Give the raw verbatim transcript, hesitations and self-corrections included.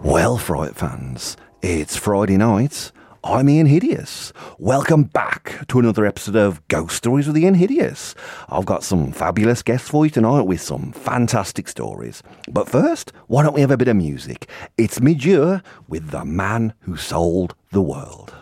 Well, Fright fans, it's Friday night. I'm Ian Hideous. Welcome back to another episode of Ghost Stories with Ian Hideous. I've got some fabulous guests for you tonight with some fantastic stories. But first, why don't we have a bit of music? It's Midure with The Man Who Sold the World.